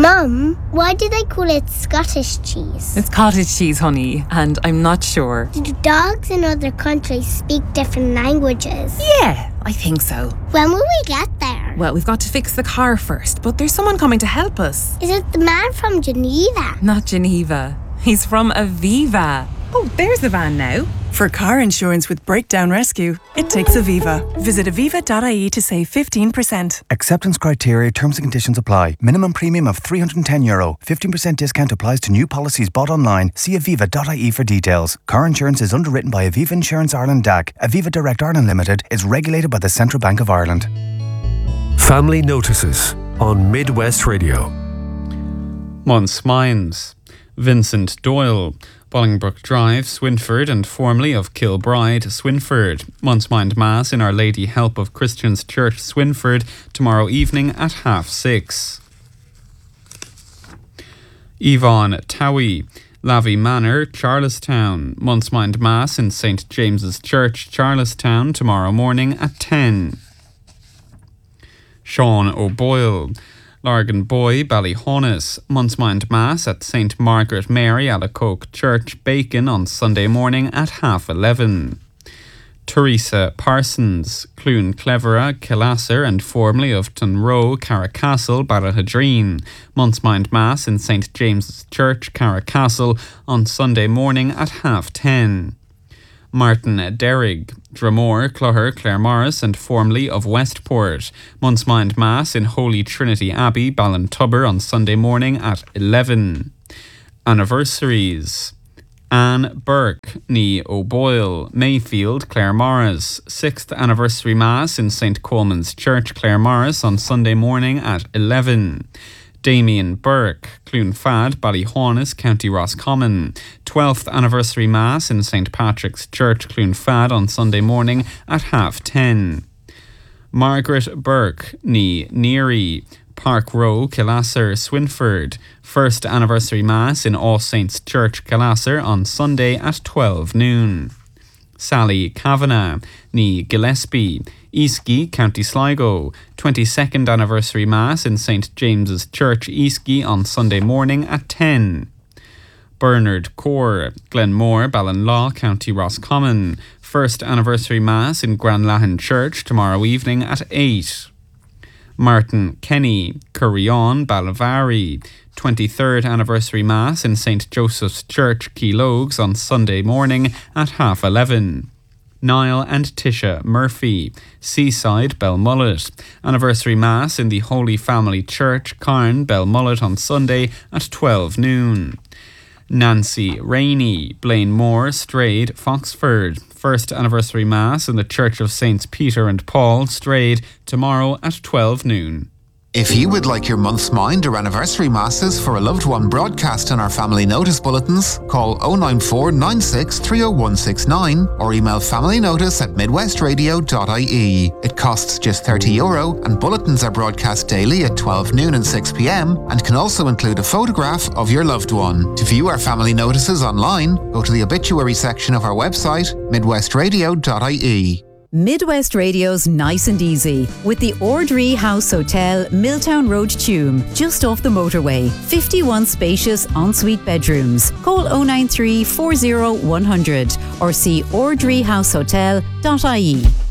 Mum, why do they call it Scottish cheese? It's cottage cheese, honey, and I'm not sure. Do dogs in other countries speak different languages? Yeah, I think so. When will we get there? Well, we've got to fix the car first, but there's someone coming to help us. Is it the man from Geneva? Not Geneva. He's from Aviva. Oh, there's the van now. For car insurance with breakdown rescue, it takes Aviva. Visit aviva.ie to save 15%. Acceptance criteria, terms and conditions apply. Minimum premium of €310. 15% discount applies to new policies bought online. See aviva.ie for details. Car insurance is underwritten by Aviva Insurance Ireland DAC. Aviva Direct Ireland Limited is regulated by the Central Bank of Ireland. Family Notices on Midwest Radio. Months Minds. Vincent Doyle, Bolingbroke Drive, Swinford, and formerly of Kilbride, Swinford. Months Mind Mass in Our Lady Help of Christians Church, Swinford, tomorrow evening at 6:30. Yvonne Towie, Lavey Manor, Charlestown. Months Mind Mass in St. James's Church, Charlestown, tomorrow morning at 10. Sean O'Boyle, Largan Boy, Ballyhonus. Months Mind Mass at St. Margaret Mary, Alacoque Church, Bacon on Sunday morning at 11:30. Teresa Parsons, Clune Clevera, Killasser, and formerly of Tunroe, Carracastle, Ballahadreen. Months Mind Mass in St. James's Church, Carracastle on Sunday morning at 10:30. Martin Derrig, Dromore, Clogher, Claremorris, and formerly of Westport. Months Mind Mass in Holy Trinity Abbey, Ballintubber on Sunday morning at 11. Anniversaries. Anne Burke, Nee O'Boyle, Mayfield, Claremorris. 6th Anniversary Mass in St. Coleman's Church, Claremorris on Sunday morning at 11. Damien Burke, Clune Fad, Ballyhonus, County Roscommon. 12th Anniversary Mass in St. Patrick's Church, Clune Fad on Sunday morning at 10:30. Margaret Burke, Nee Neary, Park Row, Killasser, Swinford. 1st Anniversary Mass in All Saints Church, Killasser on Sunday at 12 noon. Sally Kavanagh, Nee Gillespie, Easky, County Sligo. 22nd Anniversary Mass in St. James's Church, Easky on Sunday morning at 10. Bernard Core, Glenmore, Ballinlaw, County Roscommon. 1st Anniversary Mass in Granlahan Church tomorrow evening at 8. Martin Kenny, Curryon, Ballavary. 23rd Anniversary Mass in St. Joseph's Church, Keelogues on Sunday morning at 11:30. Niall and Tisha Murphy, Seaside, Belmullet. Anniversary Mass in the Holy Family Church, Carn, Belmullet on Sunday at 12 noon. Nancy Rainey, Blainmore, Strayed, Foxford. 1st Anniversary Mass in the Church of Saints Peter and Paul, Strayed, tomorrow at 12 noon. If you would like your month's mind or anniversary masses for a loved one broadcast in our family notice bulletins, call 094 96 30169 or email familynotice@midwestradio.ie. It costs just €30 and bulletins are broadcast daily at 12 noon and 6 p.m. and can also include a photograph of your loved one. To view our family notices online, go to the obituary section of our website, midwestradio.ie. Midwest Radio's Nice and Easy with the Ordree House Hotel, Milltown Road, Tuam, just off the motorway. 51 spacious ensuite bedrooms. Call 093 40 100 or see ordreehousehotel.ie.